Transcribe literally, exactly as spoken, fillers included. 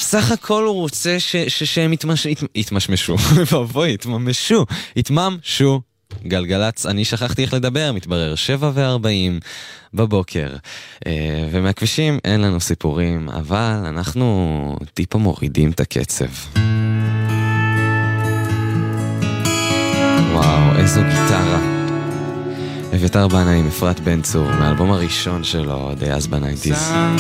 סך הכל הוא רוצה ש, ש, שהם יתמש, ית, יתמשמשו, בואי, יתממשו, יתממשו. גלגלץ, אני שכחתי איך לדבר, מתברר שבע וארבעים בבוקר. ומהכבישים אין לנו סיפורים, אבל אנחנו טיפה מורידים את הקצב. וואו, איזו גיטרה. אביתר בנאי עם אפרת בן צור, מהאלבום הראשון שלו, דאז בנייטיז.